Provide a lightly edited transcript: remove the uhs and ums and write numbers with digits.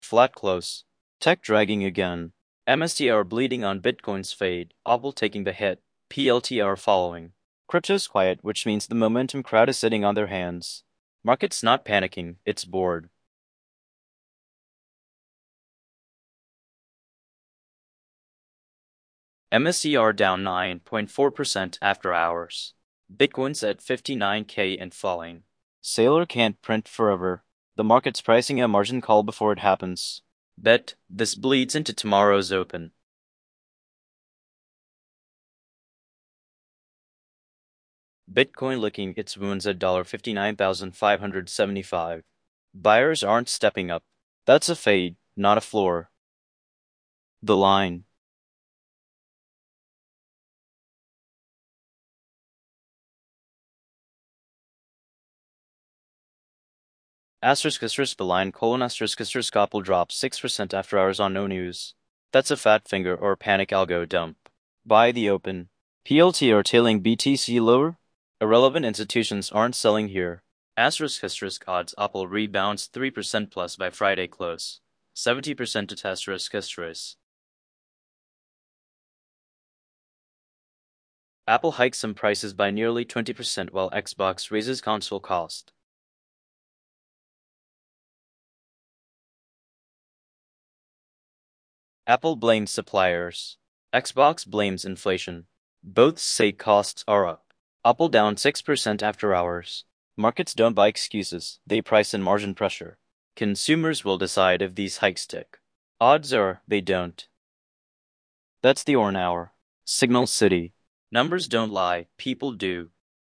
flat close. Tech dragging again. MSTR bleeding on Bitcoin's fade. Opal taking the hit. PLTR following. Crypto's quiet, which means the momentum crowd is sitting on their hands. Market's not panicking, it's bored. MSCR down 9.4% after hours. Bitcoin's at 59K and falling. Sailor can't print forever. The market's pricing a margin call before it happens. Bet this bleeds into tomorrow's open. Bitcoin licking its wounds at $59,575. Buyers aren't stepping up. That's a fade, not a floor. The line. Asterisk the line colon asterisk Opal drops 6% after hours on no news. That's a fat finger or panic algo dump. Buy the open. PLT are tailing BTC lower? Irrelevant institutions aren't selling here. Asterisk odds Opal rebounds 3% plus by Friday close. 70% to asterisk. Apple hikes some prices by nearly 20% while Xbox raises console cost. Apple blames suppliers. Xbox blames inflation. Both say costs are up. Apple down 6% after hours. Markets don't buy excuses, they price in margin pressure. Consumers will decide if these hikes stick. Odds are they don't. That's the Orn Hour. Signal City. Numbers don't lie, people do.